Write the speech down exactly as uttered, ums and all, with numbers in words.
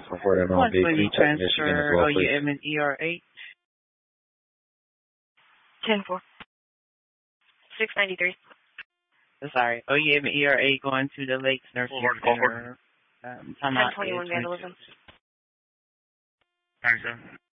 For that on Big Creek, Michigan as well, O U please. M and E R eight. ten four. six ninety-three. Sorry, O U M and E R eight going to the Lakes Nursing Center. Um, ten twenty-one Vandalism. ninety-seven.